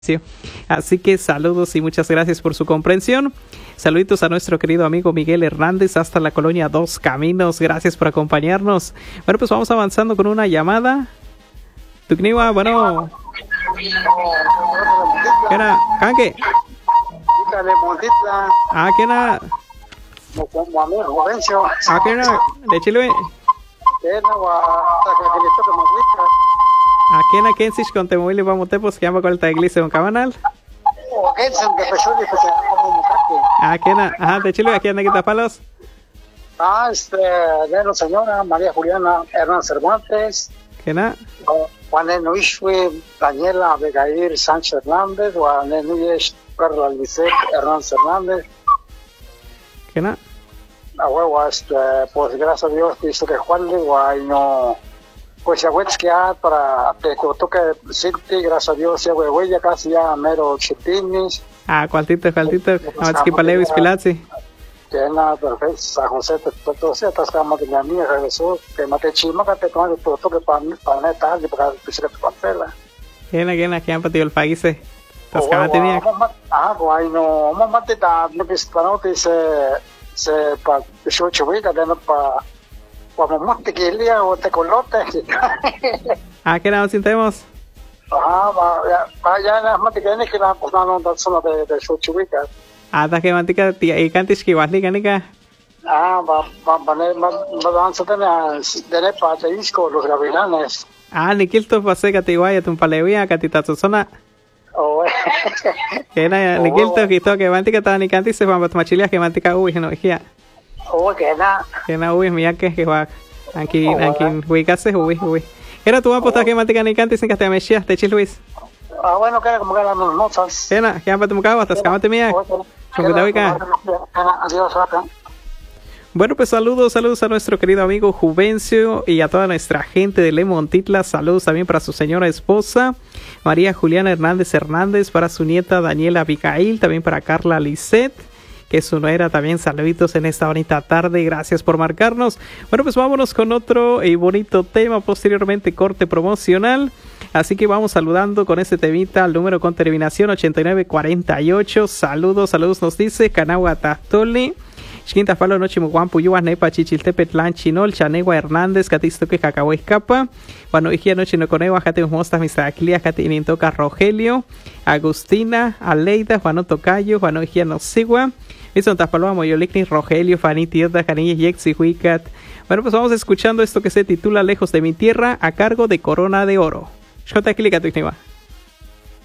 Sí. Así que saludos y muchas gracias por su comprensión. Saluditos a nuestro querido amigo Miguel Hernández hasta la colonia Dos Caminos. Gracias por acompañarnos. Bueno, pues vamos avanzando con una llamada. Tukniwa, bueno. ¿Qué era? ¿Canque? Ah, ¿qué era? Ah, ¿qué era? ¿De Chile? ¿A quién a quién con Temuili vamos tepos que llama con el iglesia un cabanal? ¿A quién ajá de Chile a quién de Quitapalos? De la señora María Juliana Hernán Cervantes. ¿Quién a? Juan Enuishwe Daniela Abigail Sánchez Hernández, Juan Enuish Carla Lisset Hernán Hernández. ¿Quién a? Pues gracias a Dios visto que Juan le no pues ya ves que para te toque sitio gracias a Dios ya güey ya casi ya mero chitinis cualtito más que palevis pilazzi que nada perfecto San José todo se está escama de la mía regresó que mate chima que te con todo toque para neta y para pisar tu pantela que han patido el país tascama tenía güey no mate da no que para no te se para yo chuica de no para cuando más te quería o te colote. ¿Qué nos sintemos? Ya las mantiquenes que la no da zona de Xochihuica. Da que mantica y cantis que vas liganica. Va danza de parte disco los gavilanes. Nikilto pase catiguaya tu palewia catitazo zona. Que na Nikilto que mantica está ni cantis se van machilia que mantica no hija. Que na mira que va aquí ubicase era tu aposta que mantica ni cantis en Castamechia de Chil Luis. Bueno, que como que las notas. Que amba tu mucaba hasta escamate mía. Adiós, Bueno, pues saludos a nuestro querido amigo Juvencio y a toda nuestra gente de Lemontitla. Saludos también para su señora esposa, María Juliana Hernández, para su nieta Daniela Abigail, también para Carla Lisset, que es su nuera. También saluditos en esta bonita tarde. Gracias por marcarnos. Bueno, pues vámonos con otro bonito tema. Posteriormente, corte promocional. Así que vamos saludando con este temita al número con terminación 8948. Saludos, nos dice Canagua Tastoli. Xquinta Falo Noche Muguampu Yuas Nepa Chichiltepetlan Chinol Chanegua Hernández Catisto que Cacabo Escapa Bueno Igia Noche no Conegua Jate Mostas Mistaclia Jate Inintoca Rogelio Agustina Aleida Juano Tocayo Juano Igia no Sigua Vison Tapaloa Moyolicni Rogelio Fanny Tierda Janillas Yexi Huicat. Bueno, pues vamos escuchando esto que se titula Lejos de mi tierra a cargo de Corona de Oro. Xota Clica Tuicniva.